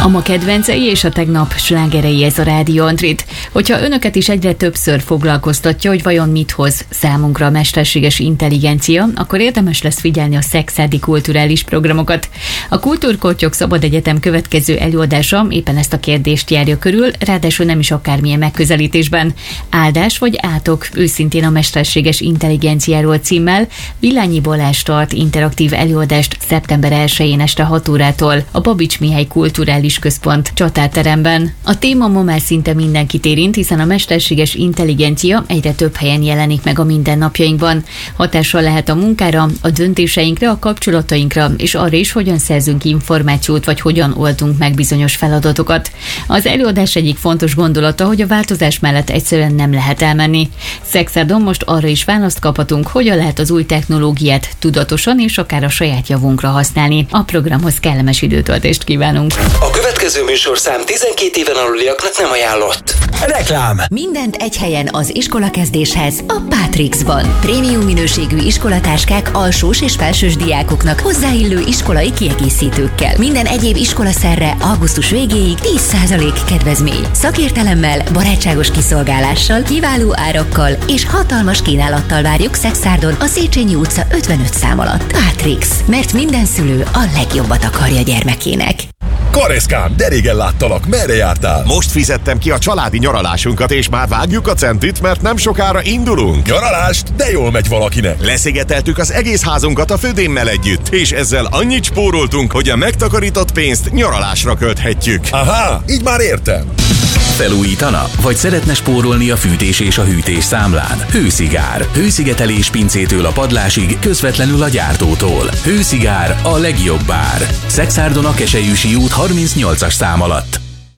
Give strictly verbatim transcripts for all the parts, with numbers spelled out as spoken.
A ma kedvencei és a tegnap slágerei, ez a Rádió Antrit. Hogyha önöket is egyre többször foglalkoztatja, hogy vajon mit hoz számunkra a mesterséges intelligencia, akkor érdemes lesz figyelni a szexárdi kulturális programokat. A Kultúrkortyok Szabad Egyetem következő előadása éppen ezt a kérdést járja körül, ráadásul nem is akármilyen megközelítésben. Áldás vagy átok, őszintén a mesterséges intelligenciáról címmel Villányi Balázs tart interaktív előadást szeptember elsején este hat órától a Babics Mihály Kulturális Központ csatárteremben. A téma ma már szinte mindenkit érint, hiszen a mesterséges intelligencia egyre több helyen jelenik meg a mindennapjainkban. Hatással lehet a munkára, a döntéseinkre, a kapcsolatainkra, és arra is, hogyan szerzünk információt, vagy hogyan oldunk meg bizonyos feladatokat. Az előadás egyik fontos gondolata, hogy a változás mellett egyszerűen nem lehet elmenni. Szexárdon most arra is választ kaphatunk, hogyan lehet az új technológiát tudatosan és akár a saját javunkra használni. A programhoz kellemes időtöltést kívánunk. A következő műsorszám tizenkét éven aluliaknak nem ajánlott. Reklám! Mindent egy helyen az iskolakezdéshez a Pátrixban. Prémium minőségű iskolatáskák alsós és felsős diákoknak hozzáillő iskolai kiegészítőkkel. Minden egyéb iskolaszerre augusztus végéig tíz százalék kedvezmény. Szakértelemmel, barátságos kiszolgálással, kiváló árakkal és hatalmas kínálattal várjuk Szexárdon a Széchenyi utca ötvenöt szám alatt. Pátrix, mert minden szülő a legjobbat akarja gyermekének. Kareszkám, de régen láttalak, merre jártál? Most fizettem ki a családi nyaralásunkat, és már vágjuk a centit, mert nem sokára indulunk. Nyaralást? De jól megy valakinek. Leszigeteltük az egész házunkat a födémmel együtt, és ezzel annyit spóroltunk, hogy a megtakarított pénzt nyaralásra költhetjük. Aha, így már értem. Felújítana? Vagy szeretne spórolni a fűtés és a hűtés számlán? Hőszigár. Hőszigetelés pincétől a padlásig, közvetlenül a gyártótól. Hőszigár, a legjobb ár. Szexárdon a Keselyűsi út harmincnyolcas szám alatt.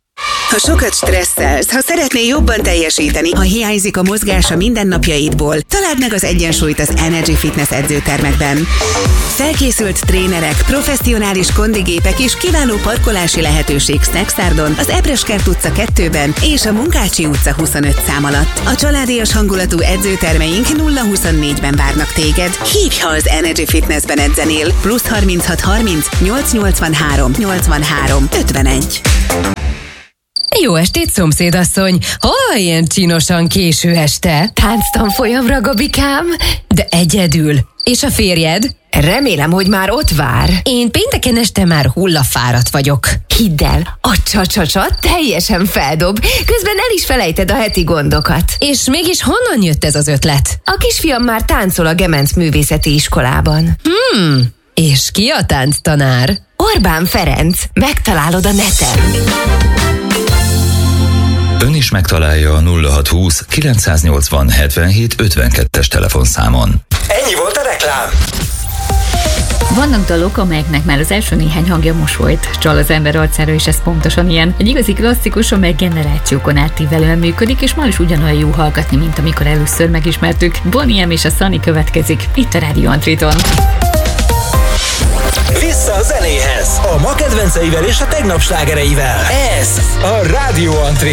Ha sokat stresszelsz, ha szeretnél jobban teljesíteni, ha hiányzik a mozgás a mindennapjaidból, találd meg az egyensúlyt az Energy Fitness edzőtermekben. Felkészült trénerek, professzionális kondigépek és kiváló parkolási lehetőség Szexárdon, az Ebreskert utca kettőben és a Munkácsi utca huszonöt szám alatt. A családias hangulatú edzőtermeink nulla huszonnégyben várnak téged. Hívj, ha az Energy Fitnessben edzenél. Plusz harminchat harminc nyolc nyolcvanhárom nyolcvanhárom ötvenegy. Jó estét, szomszédasszony! Hol ilyen csinosan késő este? Tánctanfolyamra, Gabikám? De egyedül. És a férjed? Remélem, hogy már ott vár. Én pénteken este már hullafáradt vagyok. Hidd el, a csa-csa-csa teljesen feldob, közben el is felejted a heti gondokat. És mégis honnan jött ez az ötlet? A kisfiam már táncol a Gemenc Művészeti Iskolában. Hmm, és ki a tánctanár? Orbán Ferenc, megtalálod a neten. Ön is megtalálja a nulla hatszázhúsz kilencszáznyolcvan hetvenhét ötvenkettes telefonszámon. Ennyi volt a reklám. Vannak dalok, amelyeknek már az első néhány hangja mosolyt csal az ember arcára, és ez pontosan ilyen. Egy igazi klasszikus, amely generációkon átívelően működik, és már is ugyanolyan jó hallgatni, mint amikor először megismertük. Bonnie M és a Sunny következik, itt a Rádió Antriton. Vissza a zenéhez, a ma kedvenceivel és a tegnap slágereivel. Ez a Rádió Antrit.